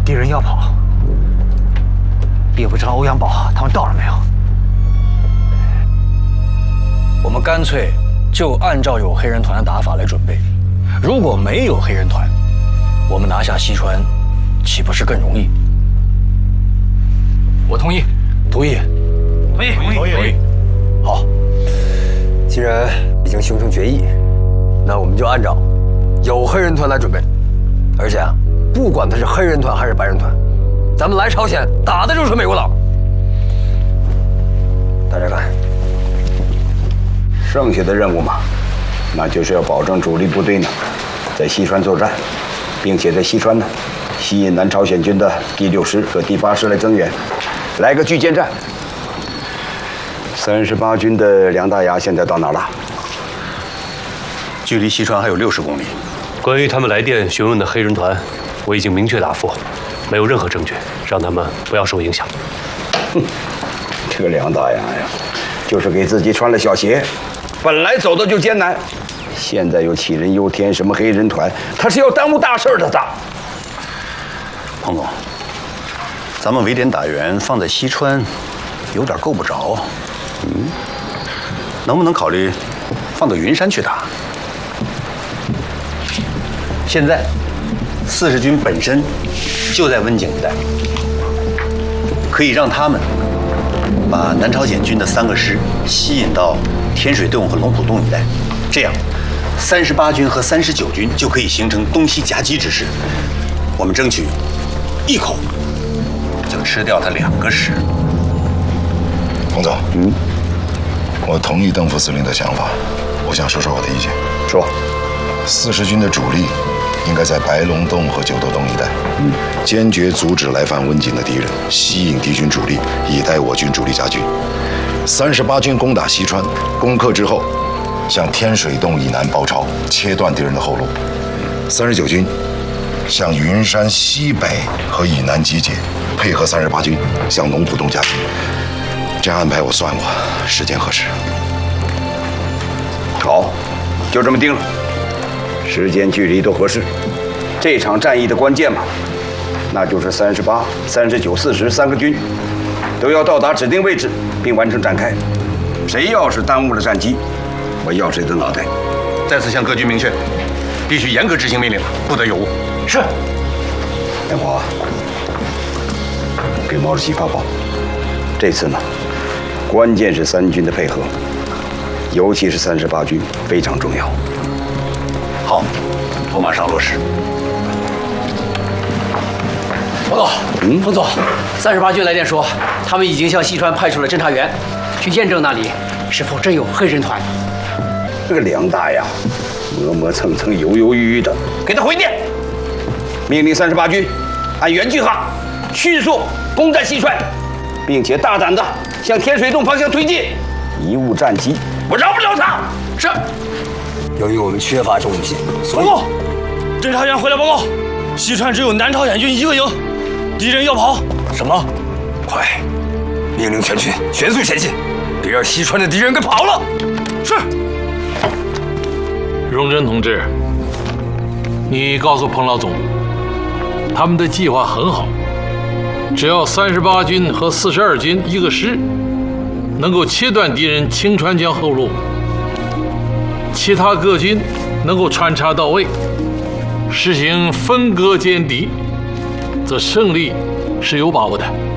敌人要跑，也不知道欧阳宝他们到了没有。 我们干脆就按照有黑人团的打法来准备。如果没有黑人团，我们拿下西川，岂不是更容易？ 我同意。 同意。 同意。 好，既然已经形成决议，那我们就按照有黑人团来准备。而且啊，不管他是黑人团还是白人团，咱们来朝鲜打的就是美国佬。大家看， 剩下的任务嘛，那就是要保证主力部队呢在西川作战，并且在西川呢吸引南朝鲜军的第6师和第8师来增援，来个巨舰战。38军的梁大牙现在到哪儿了？ 距离西川还有60公里。 关于他们来电询问的黑人团，我已经明确答复，没有任何证据，让他们不要受影响。 哼，这个梁大牙呀，就是给自己穿了小鞋，本来走的就艰难，现在又杞人忧天，什么黑人团，他是要耽误大事的。 彭总，咱们围点打援放在西川，有点够不着。能不能考虑放到云山去打？现在，40军本身就在温井一带，可以让他们把南朝鲜军的3个师吸引到天水洞和龙浦洞一带，这样，38军和39军就可以形成东西夹击之势。我们争取一口就吃掉他2个师。 彭总，我同意邓副司令的想法，我想说说我的意见。 说 ，40军的主力应该在白龙洞和九斗洞一带，坚决阻止来犯温井的敌人，吸引敌军主力，以待我军主力夹击。38军攻打西川，攻克之后，向天水洞以南包抄，切断敌人的后路。39军向云山西北和以南集结，配合38军向龙浦洞夹击。这样安排我算过，时间合适。 好，就这么定了。时间、距离都合适。这场战役的关键嘛，那就是38、39、40 3个军都要到达指定位置，并完成展开。谁要是耽误了战机，我要谁的脑袋！ 再次向各军明确，必须严格执行命令，不得有误。 是。梁华，给毛主席发报。这次呢，关键是3军的配合，尤其是38军非常重要。 好，我马上落实。 彭总，彭总，38军来电说，他们已经向西川派出了侦察员，去验证那里是否真有黑人团。 这个梁大呀，磨磨蹭蹭、犹犹豫豫的，给他回电，命令38军按原计划迅速攻占西川，并且大胆的向天水洞方向推进，贻误战机，我饶不了他。是。 由于我们缺乏重信，所以报告，侦察员回来报告，西川只有南朝鲜军1个营，敌人要跑。 什么？快，命令全军全速前进，别让西川的敌人给跑了。 是。 荣臻同志，你告诉彭老总，他们的计划很好，只要38军和42军1个师能够切断敌人清川江后路，其他各军能够穿插到位，实行分割歼敌，则胜利是有把握的。